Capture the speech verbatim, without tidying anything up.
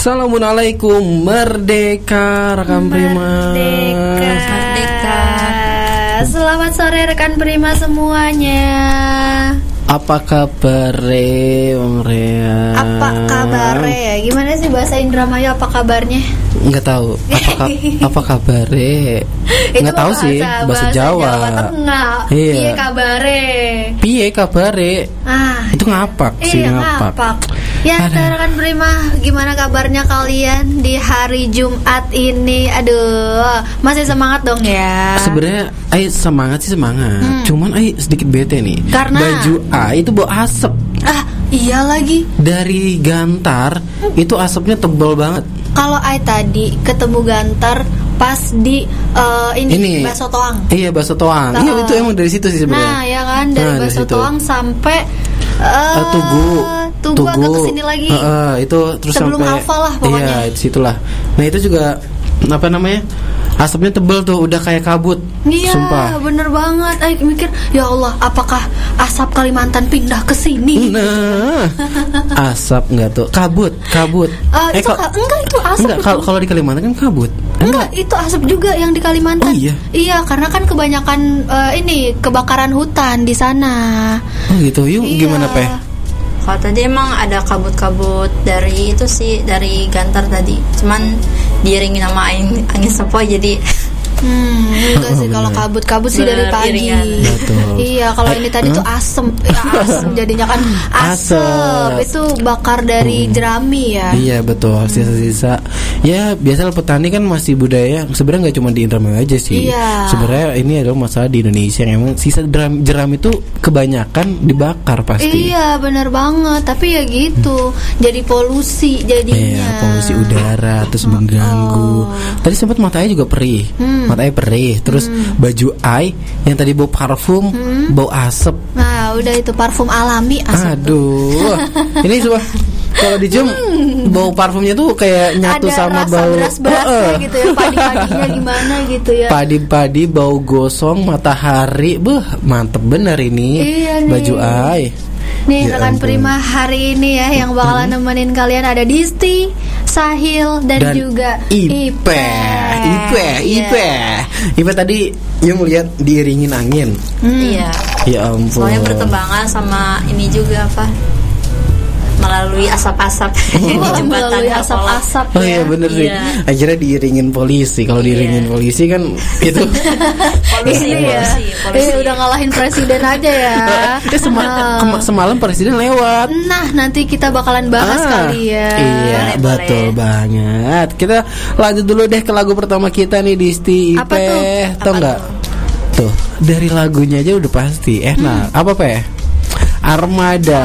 Assalamualaikum, merdeka rekan Prima. Merdeka. Merdeka. Selamat sore rekan Prima semuanya. Apa kabar, Bang Rea? Apa kabar ya? Gimana sih bahasa Indramayu apa kabarnya? Enggak tahu. Apa apa kabar? Enggak tahu sih bahasa, bahasa Jawa. Jawa Tengah. Iya. Piye kabare? Piye kabare? Ah, itu ngapak sih, iya, ngapak. ngapak. Ya, rekan Prima, gimana kabarnya kalian di hari Jumat ini? Aduh, masih semangat dong ya? Sebenarnya, ay semangat sih semangat. Hmm. Cuman ay sedikit bete nih. Karena baju ay itu bau asap. Ah, iya lagi. Dari Gantar itu asapnya tebal banget. Kalau ay tadi ketemu Gantar pas di uh, ini, ini Bakso Toang. Iya, Bakso Toang. Nah, iya, itu emang dari situ sih sebenarnya. Nah, ya kan dari nah, Bakso Toang sampai uh, uh, Tugu. Tugu, Tugu agak kesini lagi. Uh, uh, itu terus sebelum sampai Alfa lah pokoknya. Iya, itu situlah. Nah, itu juga apa namanya? Asapnya tebel tuh, udah kayak kabut. Iya, sumpah. Bener banget. Ayo mikir, ya Allah, apakah asap Kalimantan pindah ke sini? Nah, asap enggak tuh, kabut, kabut. Uh, eh, itu kal- enggak itu asap. Enggak, kalau kalau di Kalimantan kan kabut. Enggak. enggak, itu asap juga yang di Kalimantan. Oh iya. Iya, karena kan kebanyakan uh, ini kebakaran hutan di sana. Oh gitu. Yuk, iya. Gimana, Pe? Kalau tadi emang ada kabut-kabut dari itu sih, dari Gantar tadi. Cuman diiringi sama angin, angin sepoi jadi Hmm, enggak sih kalau kabut-kabut sih dari pagi. Betul. Iya, kalau ini tadi huh? tuh asem, ya, asem jadinya kan asem. Itu bakar dari hmm. jerami ya. Iya, betul. Sisa-sisa. Ya, biasa petani kan masih budaya. Sebenarnya nggak cuma di Indramayu aja sih. Iya. Sebenarnya ini adalah masalah di Indonesia yang emang sisa jeram, jeram itu kebanyakan dibakar pasti. Iya, benar banget. Tapi ya gitu, hmm. jadi polusi jadinya. Iya, polusi udara terus mengganggu. Oh. Tadi sempat matanya juga perih. Hmm. Matanya perih, terus hmm. baju ai yang tadi bau parfum, hmm. bau asap. Nah, udah itu parfum alami asap. Aduh, ini coba kalau dicium hmm. bau parfumnya tuh kayak nyatu ada sama rasa bau beras-berasnya uh, uh. gitu ya, padi-padinya gimana gitu ya. Padi-padi, bau gosong, matahari, beuh, mantep bener ini. Iya baju ai. Nih ya, rekan Prima, hari ini ya yang bakalan hmm. nemenin kalian ada Disti, Sahil dan, dan juga Ipe. Ipe, Ipe. Yeah. Ipe tadi yang melihat diiringin angin. Hmm. Iya. Ya ampun. Soalnya bertebangan sama ini juga apa? Melalui asap-asap di jembatan. Melalui asap-asap. Oh iya bener sih. Iya. Akhirnya diiringin polisi. Kalau iya. diiringin polisi kan itu polisi ya. Eh udah ngalahin presiden aja ya. Eh, sema- uh. semalam presiden lewat. Nah, nanti kita bakalan bahas ah, kali ya. Iya, boleh, betul boleh. banget. Kita lanjut dulu deh ke lagu pertama kita nih, Disti. Apa tuh? Tahu enggak? Tuh, dari lagunya aja udah pasti enak. Hmm. Apa, Pe? Armada.